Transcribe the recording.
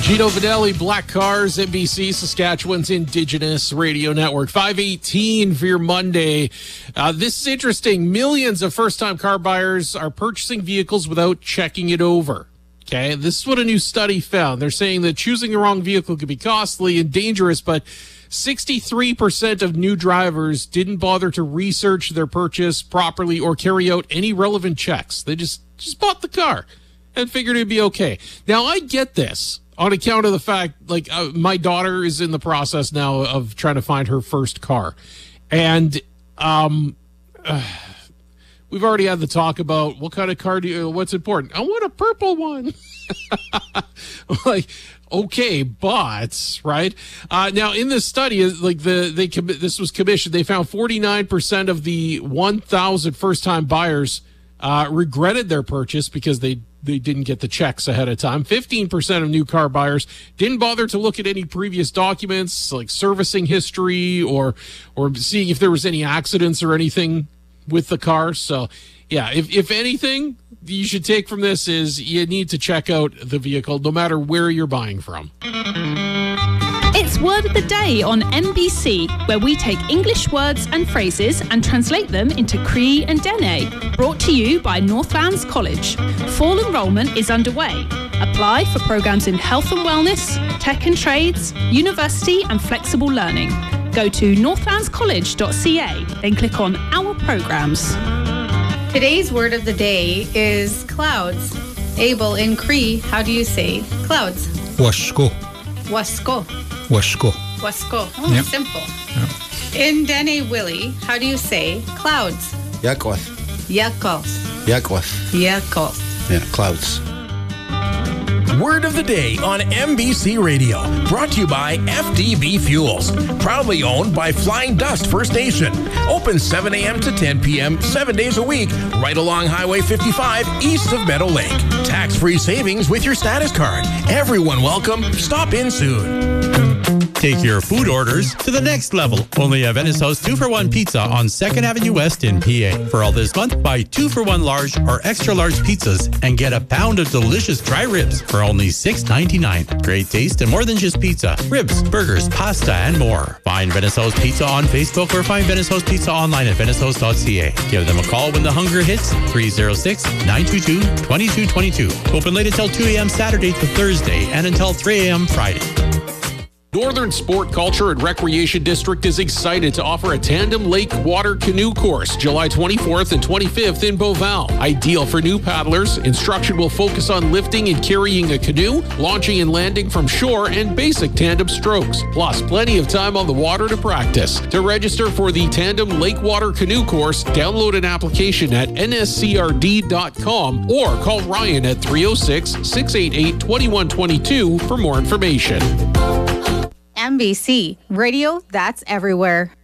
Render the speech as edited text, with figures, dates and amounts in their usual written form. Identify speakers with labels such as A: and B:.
A: Gino Vanelli, Black Cars, NBC, Saskatchewan's Indigenous Radio Network. 5:18 for your Monday. This is interesting. Millions of first-time car buyers are purchasing vehicles without checking it over. Okay, this is what a new study found. They're saying that choosing the wrong vehicle could be costly and dangerous, but 63% of new drivers didn't bother to research their purchase properly or carry out any relevant checks. They just bought the car and figured it'd be okay. Now, I get this on account of the fact, my daughter is in the process now of trying to find her first car. And we've already had the talk about what kind of car what's important. I want a purple one. Okay, but right now in this study, this was commissioned. They found 49% of the 1,000 first-time buyers regretted their purchase because they didn't get the checks ahead of time. 15% of new car buyers didn't bother to look at any previous documents, like servicing history or seeing if there was any accidents or anything with the car. So, yeah, if anything you should take from this is you need to check out the vehicle no matter where you're buying from.
B: It's Word of the Day on NBC, where we take English words and phrases and translate them into Cree and Dene. Brought to you by Northlands College. Fall enrolment is underway. Apply for programs in health and wellness, tech and trades, university and flexible learning. Go to northlandscollege.ca, then click on Our Programs.
C: Today's word of the day is clouds. Abel, in Cree, how do you say clouds?
D: Wasko.
C: Wasko.
D: Wasko.
C: Wasko. Oh, yep. Simple. Yep. In Dene Willie, how do you say clouds?
E: Yakwas.
C: Yakos.
E: Yakwas.
C: Yakos.
E: Yeah, clouds.
F: Word of the Day on NBC Radio. Brought to you by FDB Fuels. Proudly owned by Flying Dust First Nation. Open 7 a.m. to 10 p.m. 7 days a week. Right along Highway 55 east of Meadow Lake. Tax-free savings with your status card. Everyone welcome. Stop in soon.
G: Take your food orders to the next level. Only at Venice House 2-for-1 Pizza on 2nd Avenue West in PA. For all this month, buy 2-for-1 large or extra large pizzas and get a pound of delicious dry ribs for only $6.99. Great taste and more than just pizza. Ribs, burgers, pasta, and more. Find Venice House Pizza on Facebook or find Venice House Pizza online at venicehouse.ca. Give them a call when the hunger hits. 306-922-2222. Open late until 2 a.m. Saturday to Thursday and until 3 a.m. Friday.
A: Northern Sport, Culture, and Recreation District is excited to offer a tandem lake water canoe course July 24th and 25th in Beauval. Ideal for new paddlers, instruction will focus on lifting and carrying a canoe, launching and landing from shore, and basic tandem strokes. Plus, plenty of time on the water to practice. To register for the Tandem Lake Water Canoe Course, download an application at nscrd.com or call Ryan at 306-688-2122 for more information.
C: NBC Radio, that's everywhere.